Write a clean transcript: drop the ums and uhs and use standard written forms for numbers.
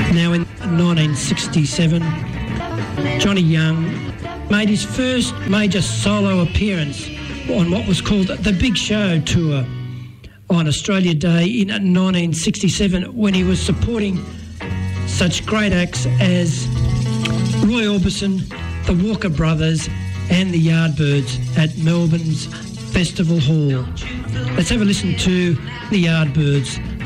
Now in 1967, Johnny Young made his first major solo appearance on what was called the Big Show Tour on Australia Day in 1967, when he was supporting such great acts as Roy Orbison, the Walker Brothers and the Yardbirds at Melbourne's Festival Hall. Let's have a listen to the Yardbirds